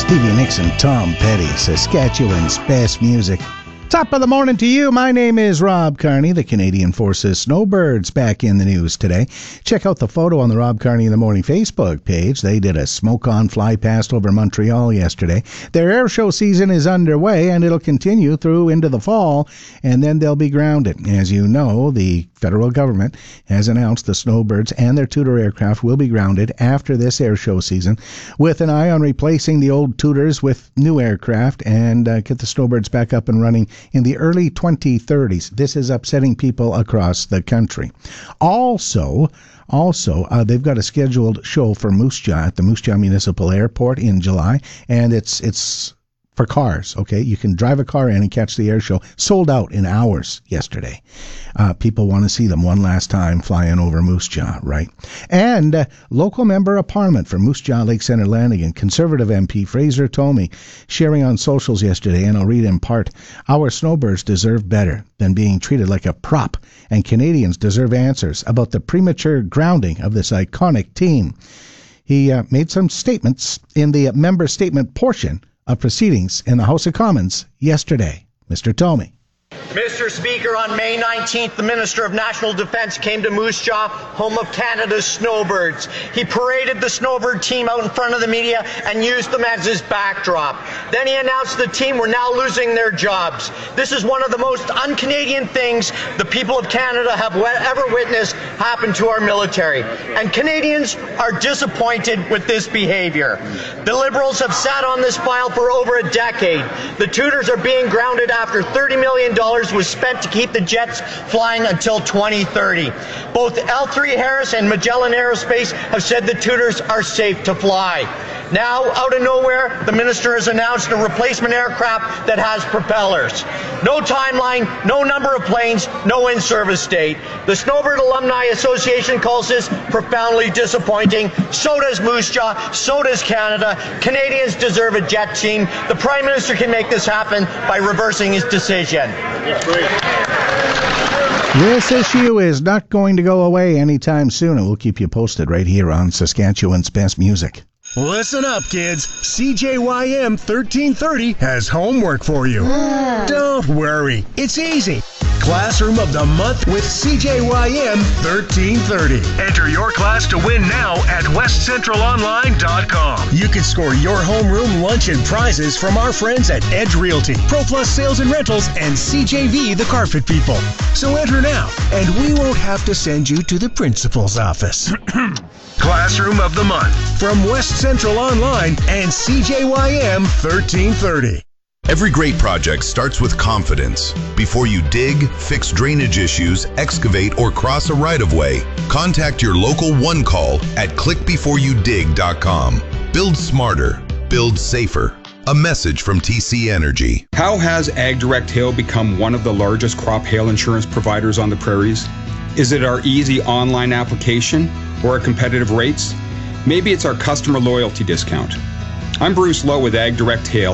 Stevie Nicks and Tom Petty, Saskatchewan's best music. Top of the morning to you. My name is Rob Carney. The Canadian Forces Snowbirds back in the news today. Check out the photo on the Rob Carney in the Morning Facebook page. They did a smoke-on fly past over Montreal yesterday. Their air show season is underway, and it'll continue through into the fall, and then they'll be grounded. As you know, the federal government has announced the Snowbirds and their Tudor aircraft will be grounded after this air show season, with an eye on replacing the old Tudors with new aircraft and get the Snowbirds back up and running in the early 2030s. This is upsetting people across the country. Also, they've got a scheduled show for Moose Jaw at the Moose Jaw Municipal Airport in July, and it's for cars, okay? You can drive a car in and catch the air show. Sold out in hours yesterday. People want to see them one last time flying over Moose Jaw, right? And local member of Parliament for Moose Jaw, Lake Centre, Lanigan, Conservative MP Fraser Tomey, sharing on socials yesterday, and I'll read in part, "Our snowbirds deserve better than being treated like a prop, and Canadians deserve answers about the premature grounding of this iconic team." He made some statements in the member statement portion of proceedings in the House of Commons yesterday. Mr. Tomey. Mr. Speaker, on May 19th, the Minister of National Defence came to Moose Jaw, home of Canada's Snowbirds. He paraded the Snowbird team out in front of the media and used them as his backdrop. Then he announced the team were now losing their jobs. This is one of the most un-Canadian things the people of Canada have ever witnessed happen to our military. And Canadians are disappointed with this behavior. The Liberals have sat on this file for over a decade. The Tudors are being grounded after $30 million was spent to keep the jets flying until 2030. Both L3 Harris and Magellan Aerospace have said the Tudors are safe to fly. Now, out of nowhere, the minister has announced a replacement aircraft that has propellers. No timeline, no number of planes, no in-service date. The Snowbird Alumni Association calls this profoundly disappointing. So does Moose Jaw, so does Canada. Canadians deserve a jet team. The Prime Minister can make this happen by reversing his decision. This issue is not going to go away anytime soon, and we'll keep you posted right here on Saskatchewan's Best Music. Listen up, kids. CJYM 1330 has homework for you. Don't worry. It's easy. Classroom of the Month with CJYM 1330. Enter your class to win now at westcentralonline.com. You can score your homeroom lunch and prizes from our friends at Edge Realty, ProPlus Sales and Rentals, and CJV the Carpet People. So enter now, and we won't have to send you to the principal's office. Classroom of the Month from West Central Online and CJYM 1330. Every great project starts with confidence. Before you dig, fix drainage issues, excavate, or cross a right-of-way, contact your local One Call at clickbeforeyoudig.com. Build smarter. Build safer. A message from TC Energy. How has AgDirect Hail become one of the largest crop hail insurance providers on the prairies? Is it our easy online application or our competitive rates? Maybe it's our customer loyalty discount. I'm Bruce Lowe with AgDirect Hail,